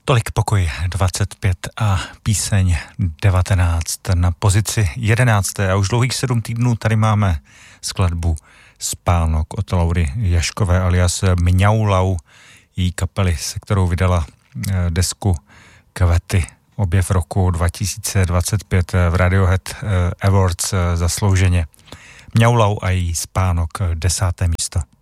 Tolik Pokoj 25 a píseň 19 na pozici 11. A už dlouhých 7 týdnů tady máme skladbu Spánok od Laury Jaškové alias Mňaulau, její kapely, se kterou vydala desku Kvety, objev roku 2025 v Radiohead Awards zaslouženě. Mňaulau a její Spánok 10. místo.